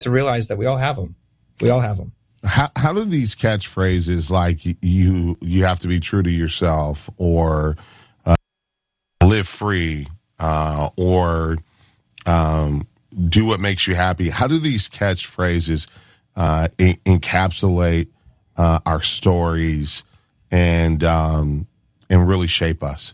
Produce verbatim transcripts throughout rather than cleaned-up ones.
to realize that we all have them. We all have them. How how do these catchphrases like you you have to be true to yourself, or uh, live free, uh, or um, do what makes you happy? How do these catchphrases uh, en- encapsulate uh, our stories and um, and really shape us?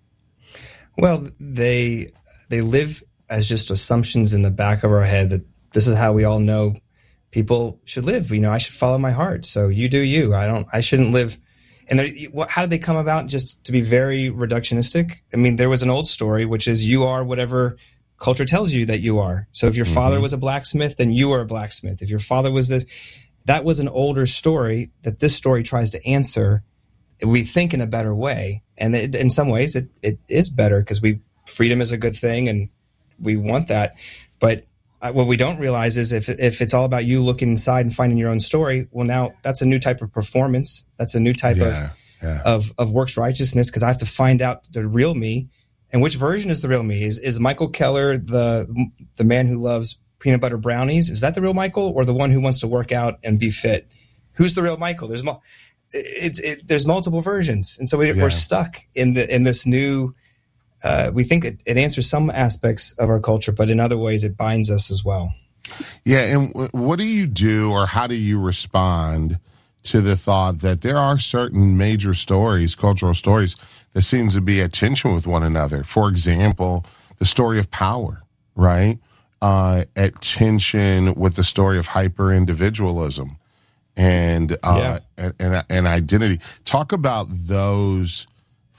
Well, they they live as just assumptions in the back of our head that this is how we all know people should live. You know, I should follow my heart. So you do you. I don't. I shouldn't live. And what? How did they come about? Just to be very reductionistic. I mean, there was an old story, which is you are whatever culture tells you that you are. So if your mm-hmm. father was a blacksmith, then you are a blacksmith. If your father was this, that was an older story that this story tries to answer. We think in a better way, and it, in some ways, it it is better because we freedom is a good thing, and we want that. But what we don't realize is if if it's all about you looking inside and finding your own story, well, now that's a new type of performance. That's a new type yeah, of, yeah. of of works righteousness because I have to find out the real me. And which version is the real me? Is is Michael Keller the the man who loves peanut butter brownies? Is that the real Michael, or the one who wants to work out and be fit? Who's the real Michael? There's mo- it's it, there's multiple versions, and so we, yeah. we're stuck in the in this new. Uh, we think it, it answers some aspects of our culture, but in other ways it binds us as well. Yeah, and w- what do you do, or how do you respond to the thought that there are certain major stories, cultural stories, that seems to be at tension with one another? For example, the story of power, right? Uh, at tension with the story of hyper-individualism and, uh, yeah. and, and, and identity. Talk about those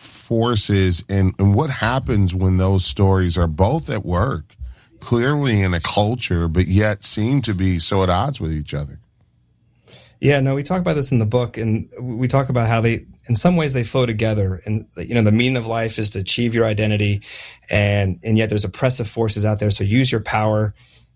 forces and, and what happens when those stories are both at work, clearly in a culture, but yet seem to be so at odds with each other. Yeah, no, we talk about this in the book, and we talk about how they, in some ways, they flow together. And you know, the meaning of life is to achieve your identity, and and yet there's oppressive forces out there. So use your power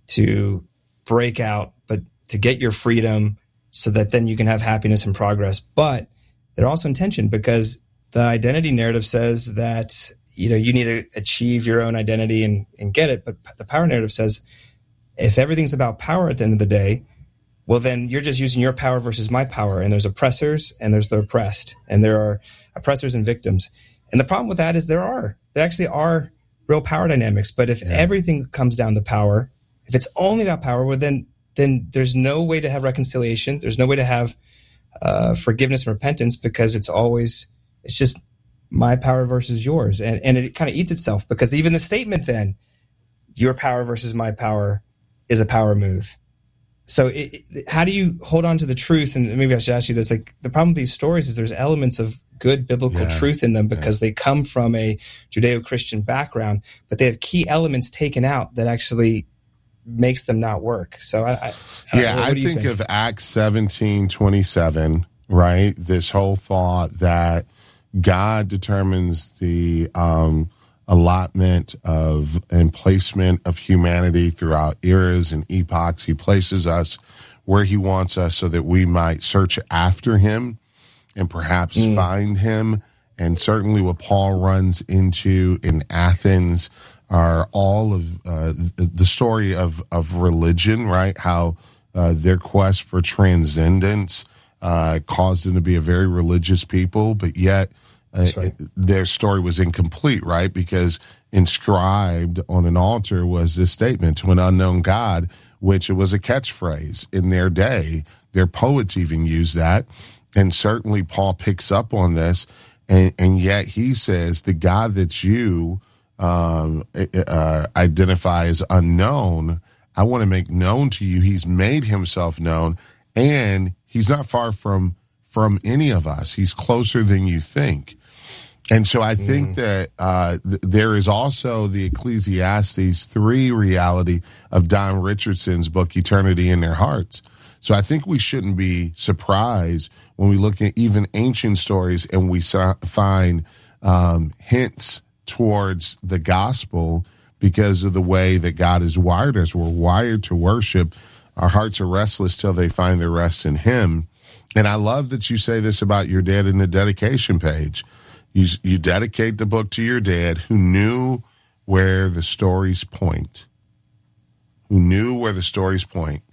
to break out, but to get your freedom, so that then you can have happiness and progress. But they're also in tension because the identity narrative says that you know you need to achieve your own identity and, and get it, but the power narrative says if everything's about power at the end of the day, well, then you're just using your power versus my power. And there's oppressors and there's the oppressed. And there are oppressors and victims. And the problem with that is there are. There actually are real power dynamics. But if yeah. everything comes down to power, if it's only about power, well, then then there's no way to have reconciliation. There's no way to have uh, forgiveness and repentance because it's always, it's just my power versus yours. And, and it kind of eats itself because even the statement then, your power versus my power is a power move. So it, it, how do you hold on to the truth? And maybe I should ask you this, like the problem with these stories is there's elements of good biblical yeah, truth in them because yeah. they come from a Judeo-Christian background, but they have key elements taken out that actually makes them not work. So I, I, I yeah, I think, think of Acts seventeen twenty-seven, right? This whole thought that God determines the um, allotment of and placement of humanity throughout eras and epochs. He places us where he wants us so that we might search after him and perhaps mm. find him. And certainly what Paul runs into in Athens are all of uh, the story of, of religion, right? How uh, their quest for transcendence uh, caused them to be a very religious people, but yet Uh, right. their story was incomplete, right? Because inscribed on an altar was this statement to an unknown God, which was a catchphrase in their day. Their poets even used that. And certainly Paul picks up on this. And, and yet he says the God that you um, uh, identify as unknown, I want to make known to you. He's made himself known, and he's not far from, from any of us. He's closer than you think. And so I think mm. that uh, th- there is also the Ecclesiastes three reality of Don Richardson's book, Eternity in Their Hearts. So I think we shouldn't be surprised when we look at even ancient stories and we so- find um, hints towards the gospel because of the way that God has wired us. We're wired to worship. Our hearts are restless till they find their rest in him. And I love that you say this about your dad in the dedication page. You, you dedicate the book to your dad who knew where the stories point, who knew where the stories point.